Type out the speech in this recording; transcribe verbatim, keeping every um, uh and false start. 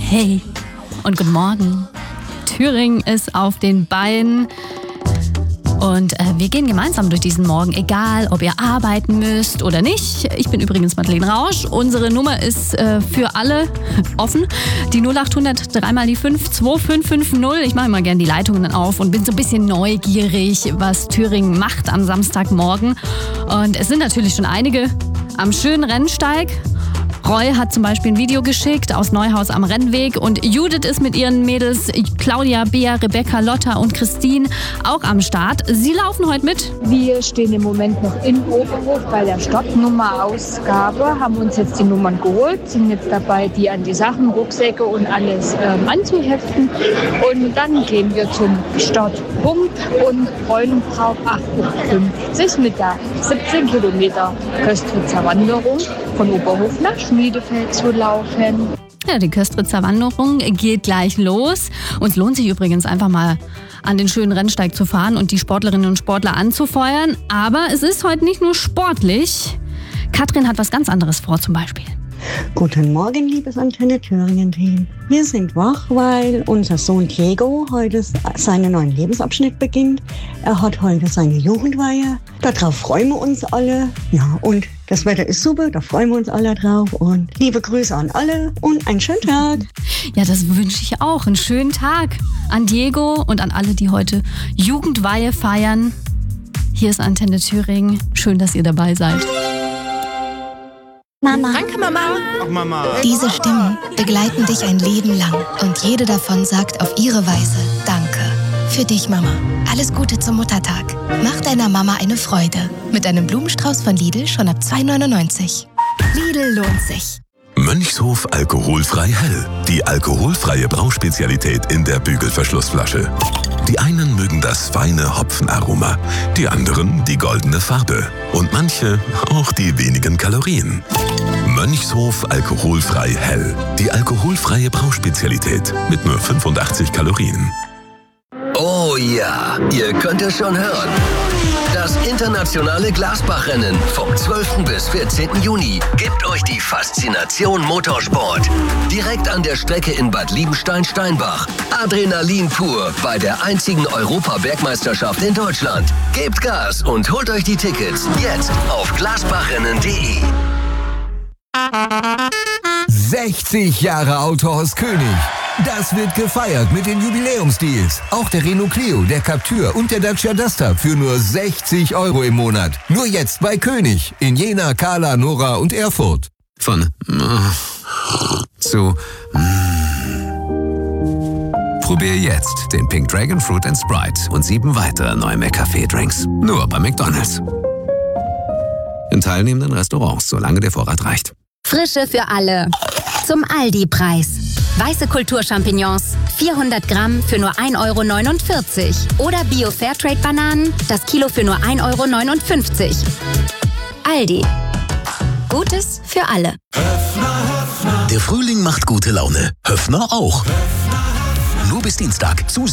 Hey und guten Morgen. Thüringen ist auf den Beinen. Und äh, wir gehen gemeinsam durch diesen Morgen, egal ob ihr arbeiten müsst oder nicht. Ich bin übrigens Madeleine Rausch. Unsere Nummer ist äh, für alle offen. Die null acht hundert drei mal die fünf zwei fünf fünf null. Ich mache immer gerne die Leitungen auf und bin so ein bisschen neugierig, was Thüringen macht am Samstagmorgen. Und es sind natürlich schon einige am schönen Rennsteig. Roy hat zum Beispiel ein Video geschickt aus Neuhaus am Rennweg und Judith ist mit ihren Mädels Claudia, Bea, Rebecca, Lotta und Christine auch am Start. Sie laufen heute mit. Wir stehen im Moment noch in Oberhof bei der Startnummerausgabe, haben uns jetzt die Nummern geholt, sind jetzt dabei, die an die Sachen, Rucksäcke und alles ähm, anzuheften. Und dann gehen wir zum Startpunkt und Bräunenbrauch achtundfünfzig mit der siebzehn Kilometer Köstritzer Wanderung von Oberhof nach Schmiedefeld zu laufen. Ja, die Köstritzer Wanderung geht gleich los. Und es lohnt sich übrigens einfach mal an den schönen Rennsteig zu fahren und die Sportlerinnen und Sportler anzufeuern. Aber es ist heute nicht nur sportlich. Katrin hat was ganz anderes vor zum Beispiel. Guten Morgen, liebes Antenne Thüringen-Team. Wir sind wach, weil unser Sohn Diego heute seinen neuen Lebensabschnitt beginnt. Er hat heute seine Jugendweihe. Darauf freuen wir uns alle. Ja, und das Wetter ist super, da freuen wir uns alle drauf. Und liebe Grüße an alle und einen schönen Tag. Ja, das wünsche ich auch. Einen schönen Tag an Diego und an alle, die heute Jugendweihe feiern. Hier ist Antenne Thüringen. Schön, dass ihr dabei seid. Mama. Danke, Mama. Ach, Mama. Diese Stimmen begleiten dich ein Leben lang und jede davon sagt auf ihre Weise Danke. Für dich, Mama. Alles Gute zum Muttertag. Mach deiner Mama eine Freude. Mit einem Blumenstrauß von Lidl schon ab zwei neunundneunzig. Lidl lohnt sich. Mönchshof alkoholfrei hell. Die alkoholfreie Brauspezialität in der Bügelverschlussflasche. Die einen mögen das feine Hopfenaroma, die anderen die goldene Farbe und manche auch die wenigen Kalorien. Mönchshof alkoholfrei hell. Die alkoholfreie Brauspezialität mit nur fünfundachtzig Kalorien. Oh ja, ihr könnt es schon hören. Das internationale Glasbach-Rennen vom zwölften bis vierzehnten Juni gibt euch die Faszination Motorsport. Direkt an der Strecke in Bad Liebenstein-Steinbach. Adrenalin pur bei der einzigen Europabergmeisterschaft in Deutschland. Gebt Gas und holt euch die Tickets jetzt auf glasbachrennen punkt de. sechzig Jahre Autohaus König. Das wird gefeiert mit den Jubiläumsdeals. Auch der Renault Clio, der Captur und der Dacia Duster für nur sechzig Euro im Monat. Nur jetzt bei König in Jena, Kala, Nora und Erfurt. Von äh, zu äh. Probier jetzt den Pink Dragon Fruit and Sprite und sieben weitere neue McCafé-Drinks. Nur bei McDonald's. In teilnehmenden Restaurants, solange der Vorrat reicht. Frische für alle. Zum Aldi-Preis. Weiße Kulturchampignons, vierhundert Gramm für nur ein Euro neunundvierzig. Oder Bio-Fairtrade-Bananen, das Kilo für nur ein Euro neunundfünfzig. Aldi. Gutes für alle. Der Frühling macht gute Laune. Höffner auch. Nur bis Dienstag. Zu